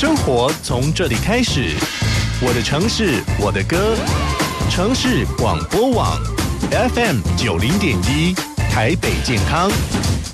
生活从这里开始，我的城市，我的歌，城市广播网 FM 90.1，台北健康。